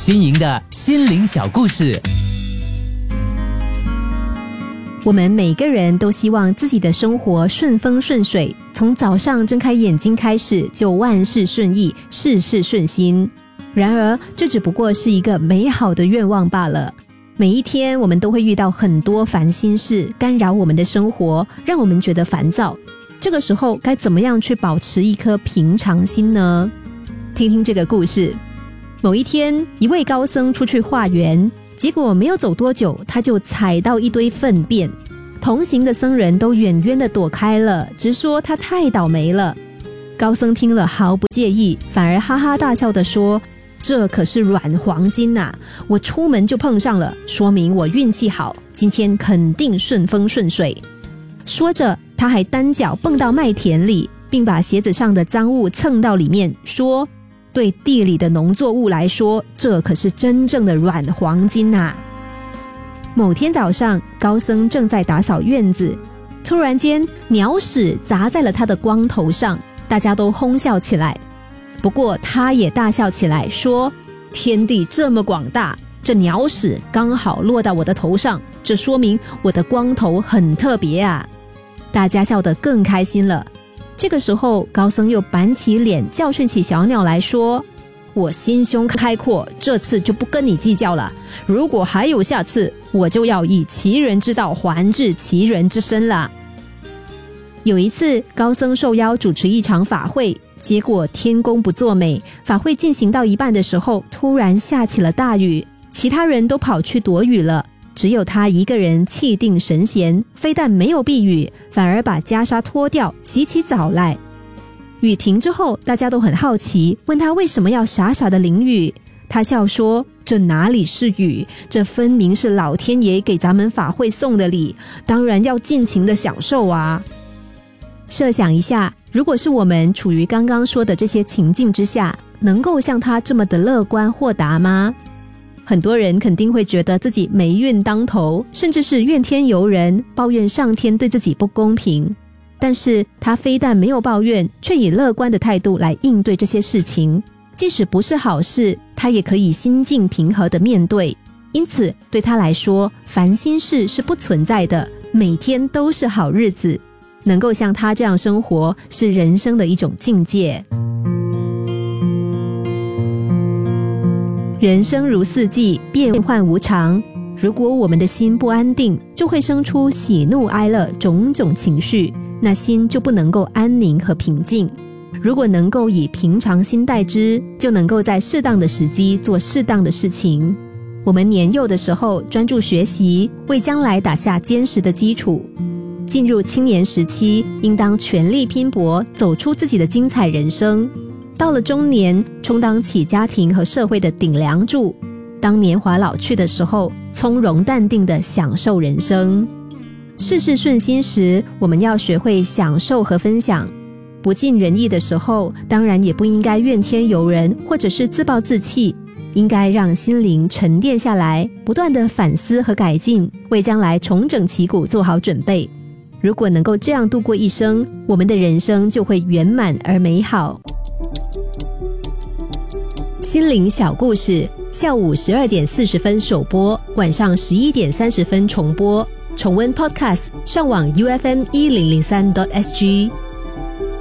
新颖的心灵小故事。 我们每个人都希望自己的生活顺风顺水，从早上睁开眼睛开始就万事顺意，事事顺心。然而这只不过是一个美好的愿望罢了。每一天我们都会遇到很多烦心事，干扰我们的生活，让我们觉得烦躁。这个时候该怎么样去保持一颗平常心呢？听听这个故事。某一天，一位高僧出去化缘，结果没有走多久，他就踩到一堆粪便。同行的僧人都远远地躲开了，直说他太倒霉了。高僧听了毫不介意，反而哈哈大笑地说，这可是软黄金啊，我出门就碰上了，说明我运气好，今天肯定顺风顺水。说着他还单脚蹦到麦田里，并把鞋子上的脏物蹭到里面，说，对地里的农作物来说，这可是真正的软黄金啊。某天早上，高僧正在打扫院子，突然间鸟屎砸在了他的光头上，大家都哄笑起来。不过他也大笑起来，说，天地这么广大，这鸟屎刚好落到我的头上，这说明我的光头很特别啊。大家笑得更开心了。这个时候，高僧又板起脸教训起小鸟来说，我心胸开阔，这次就不跟你计较了，如果还有下次，我就要以其人之道还治其人之身了。有一次，高僧受邀主持一场法会，结果天公不作美，法会进行到一半的时候，突然下起了大雨，其他人都跑去躲雨了，只有他一个人气定神闲，非但没有避雨，反而把袈裟脱掉，洗起澡来。雨停之后，大家都很好奇，问他为什么要傻傻的淋雨。他笑说，这哪里是雨，这分明是老天爷给咱们法会送的礼，当然要尽情的享受啊。设想一下，如果是我们处于刚刚说的这些情境之下，能够像他这么的乐观豁达吗？很多人肯定会觉得自己霉运当头，甚至是怨天尤人，抱怨上天对自己不公平。但是他非但没有抱怨，却以乐观的态度来应对这些事情，即使不是好事，他也可以心境平和地面对。因此对他来说，烦心事是不存在的，每天都是好日子。能够像他这样生活，是人生的一种境界。人生如四季，变幻无常，如果我们的心不安定，就会生出喜怒哀乐种种情绪，那心就不能够安宁和平静。如果能够以平常心待之，就能够在适当的时机做适当的事情。我们年幼的时候专注学习，为将来打下坚实的基础。进入青年时期，应当全力拼搏，走出自己的精彩人生。到了中年，充当起家庭和社会的顶梁柱。当年华老去的时候，从容淡定地享受人生。事事顺心时，我们要学会享受和分享。不尽人意的时候，当然也不应该怨天尤人，或者是自暴自弃，应该让心灵沉淀下来，不断地反思和改进，为将来重整旗鼓做好准备。如果能够这样度过一生，我们的人生就会圆满而美好。心灵小故事，下午12点40分首播，晚上11点30分重播。重温 Podcast， 上网 UFM1003.SG。